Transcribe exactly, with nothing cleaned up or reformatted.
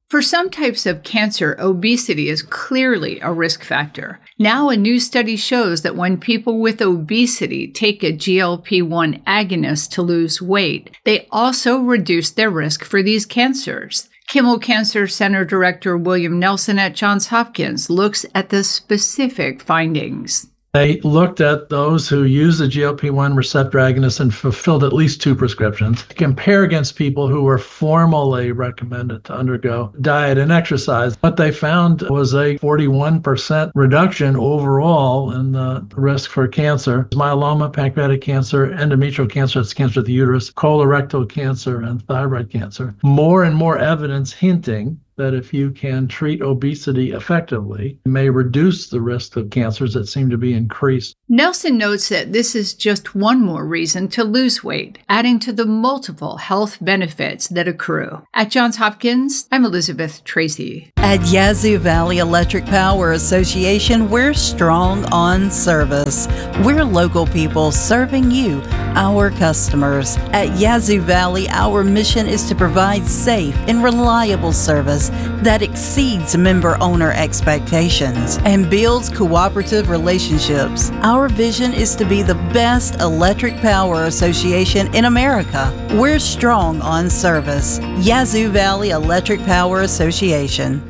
For some types of cancer, obesity is clearly a risk factor. Now, a new study shows that when people with obesity take a G L P one agonist to lose weight, they also reduce their risk for these cancers. Kimmel Cancer Center Director William Nelson at Johns Hopkins looks at the specific findings. They looked at those who used the G L P one receptor agonist and fulfilled at least two prescriptions, to compare against people who were formally recommended to undergo diet and exercise. What they found was a forty-one percent reduction overall in the risk for cancer, myeloma, pancreatic cancer, endometrial cancer, that's cancer of the uterus, colorectal cancer, and thyroid cancer. More and more evidence hinting that if you can treat obesity effectively, it may reduce the risk of cancers that seem to be increased. Nelson notes that this is just one more reason to lose weight, adding to the multiple health benefits that accrue. At Johns Hopkins, I'm Elizabeth Tracy. At Yazoo Valley Electric Power Association, we're strong on service. We're local people serving you, our customers. At Yazoo Valley, our mission is to provide safe and reliable service that exceeds member-owner expectations and builds cooperative relationships. Our vision is to be the best electric power association in America. We're strong on service. Yazoo Valley Electric Power Association.